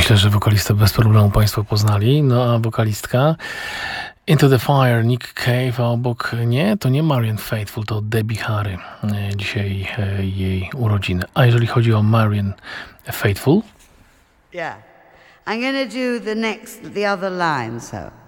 Myślę, że wokalistę bez problemu Państwo poznali. No a wokalistka Into the Fire, Nick Cave, a obok nie, to nie Marianne Faithfull, to Debbie Harry. Dzisiaj jej urodziny. A jeżeli chodzi o Marianne Faithfull? Yeah. I'm gonna do the other line, so...